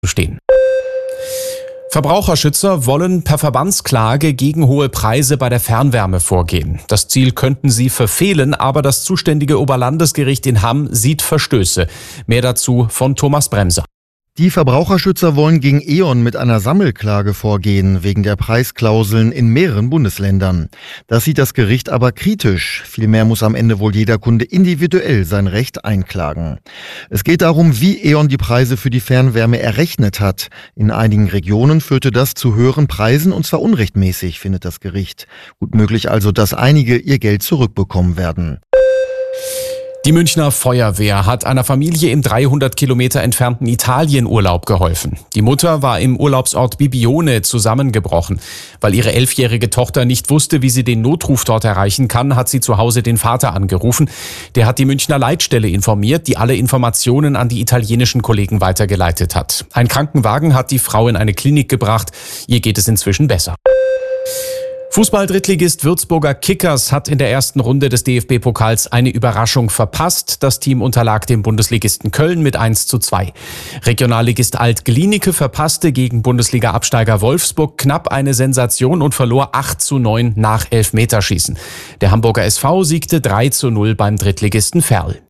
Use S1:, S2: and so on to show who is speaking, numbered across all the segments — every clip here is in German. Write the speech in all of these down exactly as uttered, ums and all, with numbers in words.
S1: stehen. Verbraucherschützer wollen per Verbandsklage gegen hohe Preise bei der Fernwärme vorgehen. Das Ziel könnten sie verfehlen, aber das zuständige Oberlandesgericht in Hamm sieht Verstöße. Mehr dazu von Thomas Bremser.
S2: Die Verbraucherschützer wollen gegen E.ON mit einer Sammelklage vorgehen, wegen der Preisklauseln in mehreren Bundesländern. Das sieht das Gericht aber kritisch. Vielmehr muss am Ende wohl jeder Kunde individuell sein Recht einklagen. Es geht darum, wie E.ON die Preise für die Fernwärme errechnet hat. In einigen Regionen führte das zu höheren Preisen, und zwar unrechtmäßig, findet das Gericht. Gut möglich also, dass einige ihr Geld zurückbekommen werden.
S1: Die Münchner Feuerwehr hat einer Familie im dreihundert Kilometer entfernten Italien Urlaub geholfen. Die Mutter war im Urlaubsort Bibione zusammengebrochen. Weil ihre elfjährige Tochter nicht wusste, wie sie den Notruf dort erreichen kann, hat sie zu Hause den Vater angerufen. Der hat die Münchner Leitstelle informiert, die alle Informationen an die italienischen Kollegen weitergeleitet hat. Ein Krankenwagen hat die Frau in eine Klinik gebracht. Ihr geht es inzwischen besser. Fußball-Drittligist Würzburger Kickers hat in der ersten Runde des D F B-Pokals eine Überraschung verpasst. Das Team unterlag dem Bundesligisten Köln mit eins zu zwei. Regionalligist Alt-Glienicke verpasste gegen Bundesliga-Absteiger Wolfsburg knapp eine Sensation und verlor acht zu neun nach Elfmeterschießen. Der Hamburger S V siegte drei zu null beim Drittligisten Verl.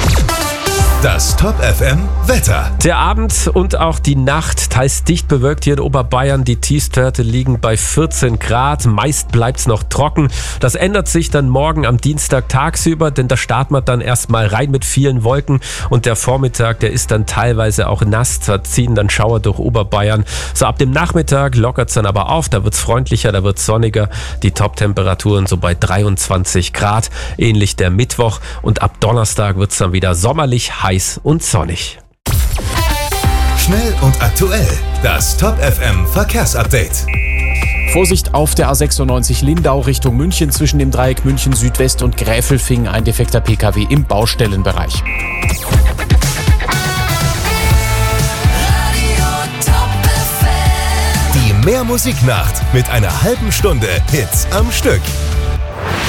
S3: Das Top F M Wetter.
S4: Der Abend und auch die Nacht teils dicht bewölkt hier in Oberbayern. Die Tiefstwerte liegen bei vierzehn Grad. Meist bleibt's noch trocken. Das ändert sich dann morgen am Dienstag tagsüber, denn da starten wir dann erstmal rein mit vielen Wolken. Und der Vormittag, der ist dann teilweise auch nass. Da ziehen dann Schauer durch Oberbayern. So ab dem Nachmittag lockert's dann aber auf. Da wird's freundlicher, da wird's sonniger. Die Top-Temperaturen so bei dreiundzwanzig Grad. Ähnlich der Mittwoch. Und ab Donnerstag wird's dann wieder sommerlich heiß und sonnig.
S3: Schnell und aktuell. Das Top F M Verkehrsupdate.
S1: Vorsicht auf der A sechsundneunzig Lindau Richtung München zwischen dem Dreieck München Südwest und Gräfelfing. Ein defekter P K W im Baustellenbereich.
S3: Die Mehrmusiknacht mit einer halben Stunde Hits am Stück.